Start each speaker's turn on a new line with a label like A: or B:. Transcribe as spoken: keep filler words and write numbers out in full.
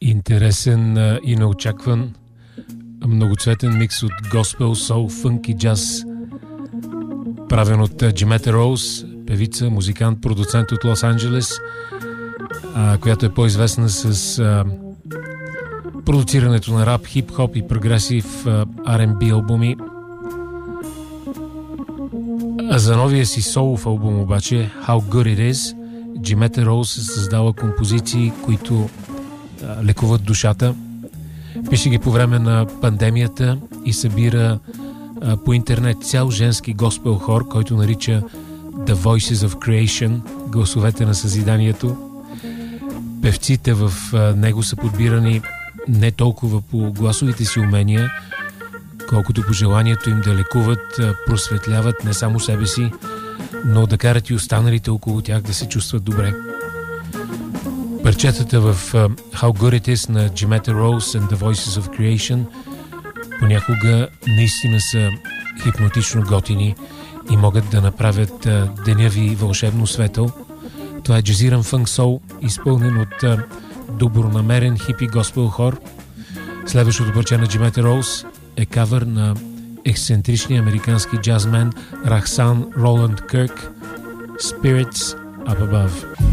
A: Интересен а, и неочакван многоцветен микс от госпел, соул, фънк и джаз, правен от Джимета Роуз, певица, музикант, продуцент от Лос-Анджелес, а, която е по-известна с а, продуцирането на рап, хип-хоп и прогресив Ар енд Би албуми. А за новия си солов албум обаче, How Good It Is, Джимета Роуз е създала композиции, които а, лекуват душата. Пише ги по време на пандемията и събира а, по интернет цял женски госпел хор, който нарича The Voices of Creation, гласовете на съзиданието. Певците в а, него са подбирани не толкова по гласовите си умения, колкото по желанието им да лекуват, а, просветляват не само себе си, но да карат и останалите около тях да се чувстват добре. Парчетата в uh, How Good It Is на Джимета Роуз and The Voices of Creation понякога наистина са хипнотично готини и могат да направят uh, деня ви вълшебно светъл. Това е джазиран фънк сол, изпълнен от uh, добронамерен хипи госпел хор. Следващото парче на Джимета Роуз е кавър на ексцентричния американски джазмен Рахсан Роланд Кърк, Spirits Up Above.